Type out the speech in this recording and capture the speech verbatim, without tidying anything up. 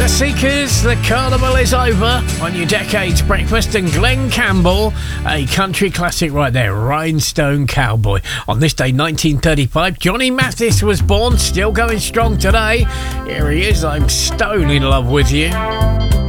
The Seekers, the carnival is over on your Decades Breakfast, and Glenn Campbell, a country classic right there, Rhinestone Cowboy. On this day, nineteen thirty-five, Johnny Mathis was born, still going strong today. Here he is, I'm stone in love with you.